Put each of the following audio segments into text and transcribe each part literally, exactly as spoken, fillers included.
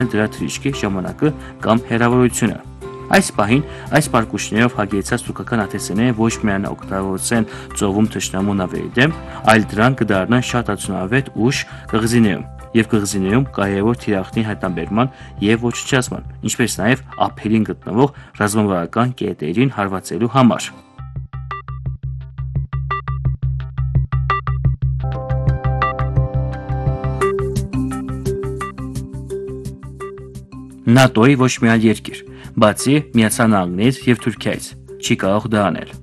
դրա թռիչքի ժամանակը կամ հեռավորությունը։ Այս պահին այս պարկուշներով հագեցած թուրքական աթեսեները ոչ միայն օգտագործեն ծովում թշնամու նավերի դեմ, այլ դրանք կդառնան շատ արդյունավետ ուժ կղզիներում եւ կղզիներում կարևոր թիրախների հայտնաբերման եւ ոչնչացման, ինչպես նաեւ ափերին գտնվող ռազմավարական կետերին հարվածելու համար։ նատոյի ոչ մի այլ երկիր, բացի Միացյալ Նահանգներից եւ Թուրքիայից, չի կարող դա անել։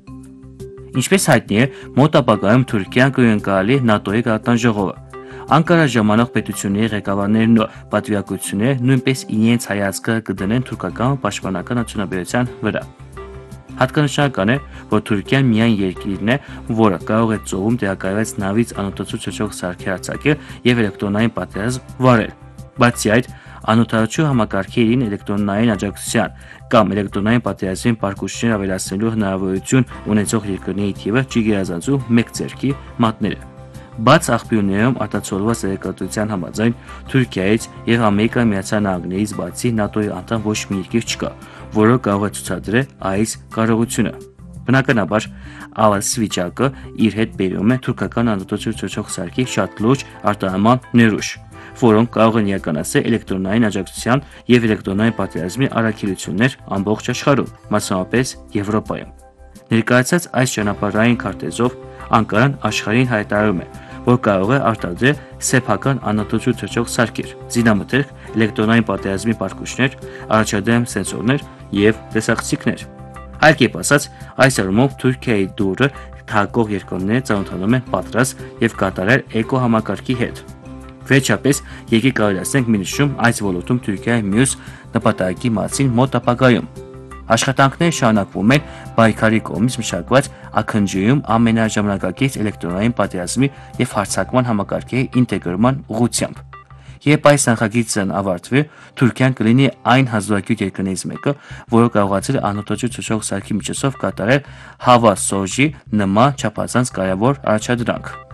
Ինչպես հայտնի է, մոտ ապագայում Թուրքիան կընդգրկվի նատոյի գաղթան ժողովը։ Անկարա ժամանող պետությունների ղեկավարներն ու պատվիրակությունները նույնպես իրենց հայացքը կդնեն թուրքական պաշտպանական արդյունաբերության վրա։ Հատկանշական է, որ Թուրքիան միայն երկիրն է, որը կարող է ծովում տեղակայված նավից անօդացու թռչող սարքեր արձակել եւ էլեկտրոնային պատերազմ վարել։ Բացի այդ, անօդաչու համակարգերին էլեկտրոնային աջակցության կամ էլեկտրոնային պատերազմին պարկուշներ ավելացնելու հնարավորություն ունեցող երկրների թիվը չի գերազանցում մեկ ձեռքի մատները։ Բաց աղբյուրներում արտացոլված տեղեկատվության համաձայն Թուրքիայից եւ Ամերիկայի Միացյալ Նահանգներից բացի նատոյի անդամ ոչ մի երկիր չկա, որը կարող է ցուցադրել այս կարողությունը։ Բնականաբար, այս վիճակը իր հետ բերում է թուրքական անօդաչու թռչող սարքի շատ լուրջ արտահանման ներուժ, որոնք կարող են իրականացնել էլեկտրոնային աջակցության եւ էլեկտրոնային պատերազմի առաքելություններ ամբողջ աշխարհում, մասնավորապես Եվրոպայում։ Ներկայացած այս ճանապարհային քարտեզով Անկարան աշխարհին հայտարարում է, որ կարող է արտադրել սեփական անօդաչու թռչող սարքեր, զինամթերք, էլեկտրոնային պատերազմի պարկուշներ, առաջադեմ սենսորներ եւ տեսախցիկներ։ Այլ կերպ ասած, այս առումով Թուրքիայի դուրը թակող երկրները ծանոթանում են պատրաստ եւ կատարել էկո համակարգի հետ։ Վերջապես, եկեք կարողացնենք մի նշում այս ոլորտում Թուրքիայի մյուս նպատակի մասին մոտ ապագայում։ Աշխատանքները շարունակվում են Բայկարի կողմից մշակված աքնջիում ամենաժամանակակից էլեկտրոնային պատերազմի եւ հարձակման համակարգերի ինտեգրման ուղղությամբ։ Երբ այս նախագիծն ավարտվի, Թուրքիան կլինի այն հազվագյուտ երկրներից մեկը, որը կարողացել է անօդաչու թռչող սարքի միջոցով կատարել Հավա Սոժի նման չափազանց կարևոր առաջադրանք։